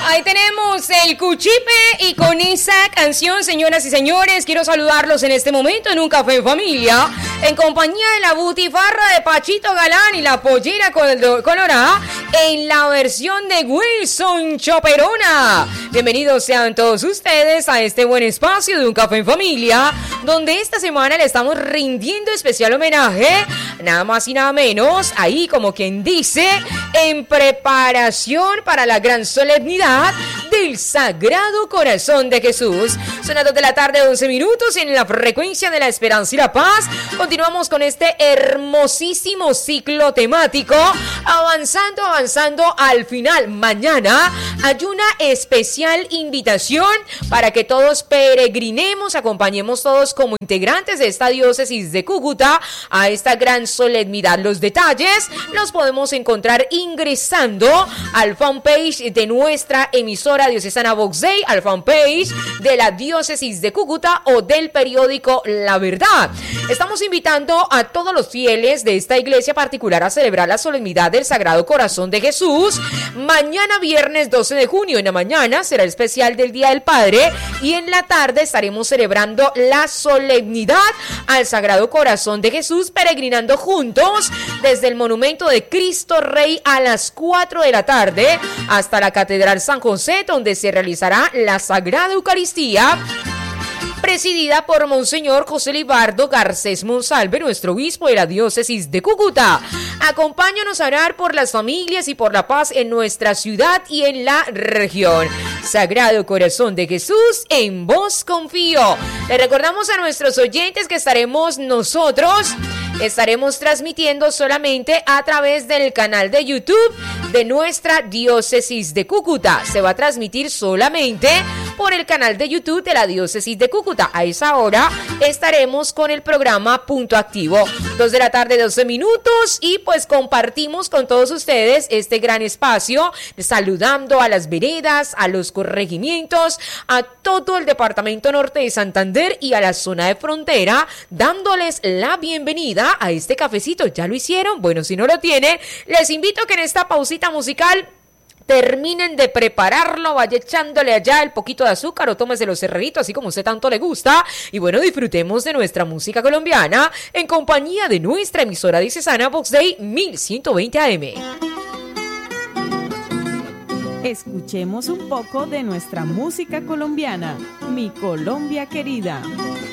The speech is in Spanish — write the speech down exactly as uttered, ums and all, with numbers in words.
Ahí tenemos el Cuchipe y con esa canción, señoras y señores, quiero saludarlos en este momento en un café en familia, en compañía de la butifarra de Pachito Galán y la pollera colorada en la versión de Wilson Choperona. Bienvenidos sean todos ustedes a este buen espacio de un café en familia, donde esta semana le estamos rindiendo especial homenaje, nada más y nada menos, ahí como quien dice, en preparación para la gran solemnidad del Sagrado Corazón de Jesús. Son las dos de la tarde, once minutos, y en la frecuencia de la esperanza y la paz continuamos con este hermosísimo ciclo temático, avanzando, avanzando al final. Mañana hay una especial invitación para que todos peregrinemos, acompañemos todos como integrantes de esta diócesis de Cúcuta a esta gran solemnidad. Los detalles los podemos encontrar ingresando al fanpage de nuestra emisora diocesana Vox Day, al fanpage de la diócesis de Cúcuta o del periódico La Verdad. Estamos invitando a todos los fieles de esta iglesia particular a celebrar la solemnidad del Sagrado Corazón de Jesús. Mañana viernes doce de junio en la mañana será el especial del Día del Padre y en la tarde estaremos celebrando la solemnidad al Sagrado Corazón de Jesús, peregrinando juntos desde el monumento de Cristo Rey a las cuatro de la tarde hasta la Catedral San José, donde se realizará la Sagrada Eucaristía, presidida por Monseñor José Libardo Garcés Monsalve, nuestro obispo de la diócesis de Cúcuta. Acompáñanos a orar por las familias y por la paz en nuestra ciudad y en la región. Sagrado Corazón de Jesús, en vos confío. Le recordamos a nuestros oyentes que estaremos nosotros, estaremos transmitiendo solamente a través del canal de YouTube de nuestra diócesis de Cúcuta. Se va a transmitir solamente por el canal de YouTube de la diócesis de Cúcuta. A esa hora estaremos con el programa Punto Activo. Dos de la tarde, doce minutos, y pues compartimos con todos ustedes este gran espacio, saludando a las veredas, a los corregimientos, a todo el departamento norte de Santander y a la zona de frontera, dándoles la bienvenida a este cafecito. ¿Ya lo hicieron? Bueno, si no lo tienen, les invito a que en esta pausita musical terminen de prepararlo, vaya echándole allá el poquito de azúcar o tómese los cerreritos, así como a usted tanto le gusta. Y bueno, disfrutemos de nuestra música colombiana en compañía de nuestra emisora diocesana Vox Day mil ciento veinte A M. Escuchemos un poco de nuestra música colombiana, Mi Colombia Querida.